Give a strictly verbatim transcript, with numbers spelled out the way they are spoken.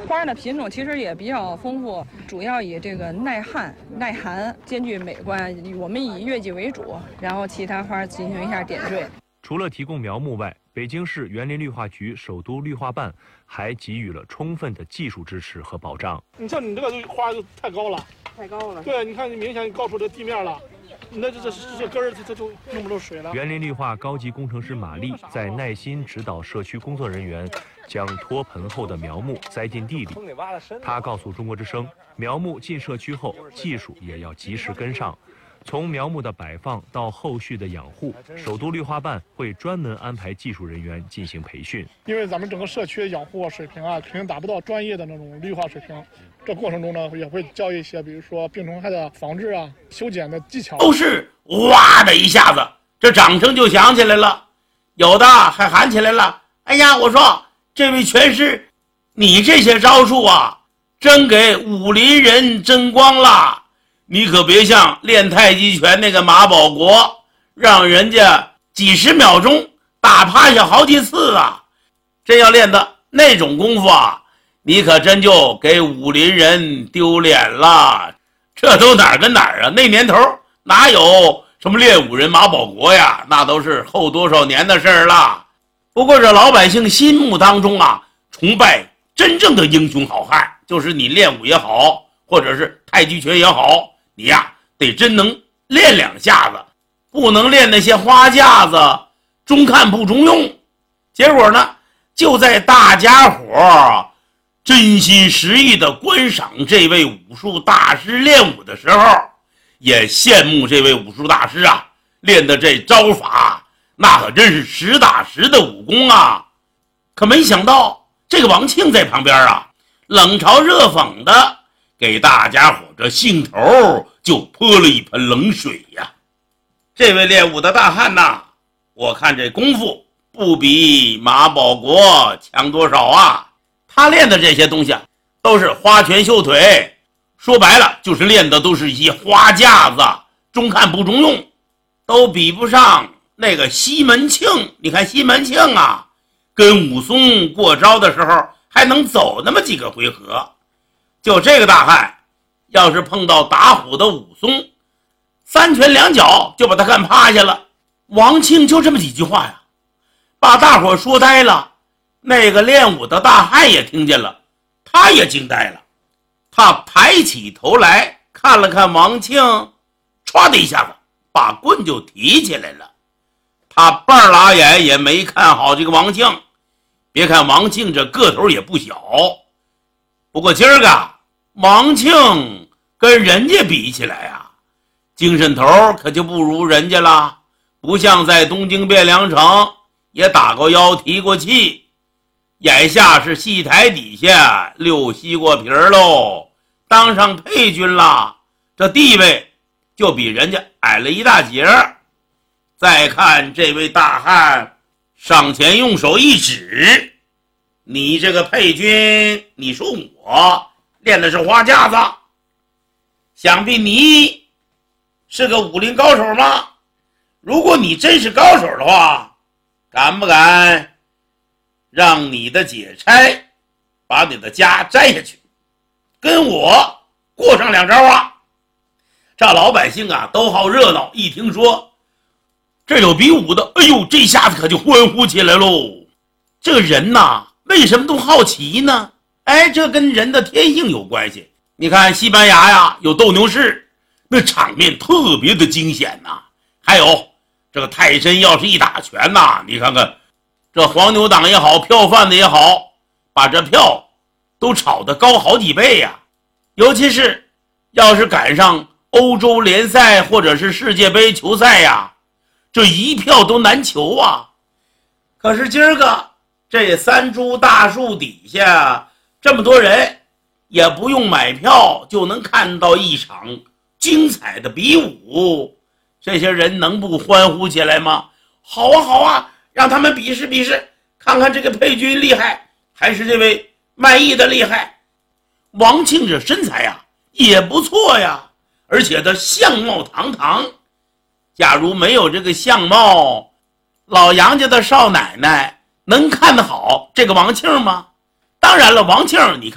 花的品种其实也比较丰富，主要以这个耐旱、耐寒、兼具美观。我们以月季为主，然后其他花进行一下点缀。 除了提供苗木外，北京市园林绿化局首都绿化办还给予了充分的技术支持和保障。 你像你这个花就太高了， 太高了。 对，你看你明显高出这地面了。那这这这根儿它就用不了水了。 园林绿化高级工程师马丽在耐心指导社区工作人员将脱盆后的苗木栽进地里。她告诉中国之声，苗木进社区后，技术也要及时跟上。从苗木的摆放到后续的养护，首都绿化办会专门安排技术人员进行培训。 因为咱们整个社区养护水平啊，肯定达不到专业的那种绿化水平。这过程中呢，也会教一些，比如说病虫害的防治啊、修剪的技巧。 都是哇的一下子，这掌声就响起来了，有的还喊起来了：“哎呀，我说这位全师，你这些招数啊，真给武林人争光了。你可别像练太极拳那个马保国，让人家几十秒钟打趴下好几次啊！真要练的那种功夫啊，你可真就给武林人丢脸了。这都哪儿跟哪儿啊？那年头哪有什么练武人马保国呀？那都是后多少年的事儿了。不过这老百姓心目当中啊，崇拜真正的英雄好汉，就是你练武也好，或者是太极拳也好。你呀，得真能练两下子，不能练那些花架子，中看不中用。结果呢，就在大家伙真心实意的观赏这位武术大师练武的时候，也羡慕这位武术大师啊，练的这招法，那可真是实打实的武功啊！可没想到，这个王庆在旁边啊，冷嘲热讽的给大家伙这兴头就泼了一盆冷水呀！这位练武的大汉呐，我看这功夫不比马保国强多少啊！他练的这些东西啊，都是花拳绣腿，说白了就是练的都是一些花架子，中看不中用，都比不上那个西门庆。你看西门庆啊，跟武松过招的时候还能走那么几个回合。就这个大汉，要是碰到打虎的武松，三拳两脚就把他干趴下了。王庆就这么几句话呀，把大伙说呆了。那个练武的大汉也听见了，他也惊呆了。他抬起头来看了看王庆，唰的一下子把棍就提起来了。他半拉眼也没看好这个王庆。别看王庆这个头也不小，不过今儿个王庆跟人家比起来啊，精神头可就不如人家了。不像在东京汴梁城也打过腰提过气，眼下是戏台底下溜西瓜皮喽，当上配军了，这地位就比人家矮了一大截。再看这位大汉上前用手一指：“你这个配军，你说我练的是花架子，想必你是个武林高手吗？如果你真是高手的话，敢不敢让你的解差把你的家摘下去，跟我过上两招啊？”这老百姓啊都好热闹，一听说这有比武的，哎呦，这下子可就欢呼起来喽。这人呐，为什么都好奇呢？哎，这跟人的天性有关系。你看西班牙呀，有斗牛士，那场面特别的惊险呐。还有这个泰山要是一打拳呐，你看看这黄牛党也好，票贩子也好，把这票都炒得高好几倍呀。尤其是要是赶上欧洲联赛或者是世界杯球赛呀，这一票都难求啊。可是今儿个这三株大树底下这么多人，也不用买票就能看到一场精彩的比武，这些人能不欢呼起来吗？好啊好啊，让他们比试比试，看看这个配军厉害还是这位卖艺的厉害。王庆这身材啊也不错呀，而且他相貌堂堂。假如没有这个相貌，老杨家的少奶奶能看得好这个王庆吗？当然了，王庆你看